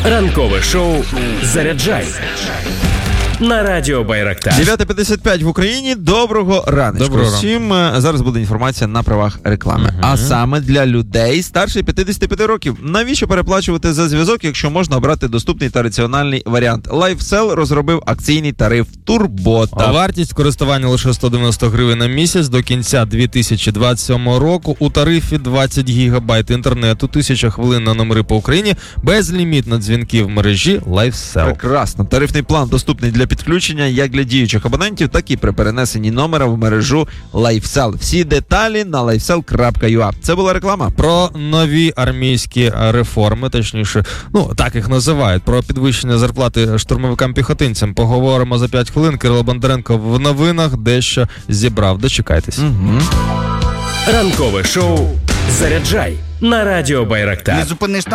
Ранкове шоу «Заряджай» на Радіо Байрактар. 9:55 в Україні. Доброго раночку всім. Зараз буде інформація на правах реклами. А саме для людей старше 55 років. Навіщо переплачувати за зв'язок, якщо можна обрати доступний та раціональний варіант? LifeCell розробив акційний тариф Турбота. Вартість користування лише 190 гривень на місяць до кінця 2027 року. У тарифі 20 гігабайт інтернету, 1000 хвилин на номери по Україні, безлімітно дзвінків в мережі LifeCell. Прекрасно. Тарифний план доступний для підключення як для діючих абонентів, так і при перенесенні номера в мережу LifeCell. Всі деталі на lifecell.ua. Це була реклама. Про нові армійські реформи, точніше, так їх називають, про підвищення зарплати штурмовикам-піхотинцям. Поговоримо за 5 хвилин. Кирило Бондаренко в новинах дещо зібрав. Дочекайтесь. Ранкове шоу «Заряджай» на Радіо Байрактар.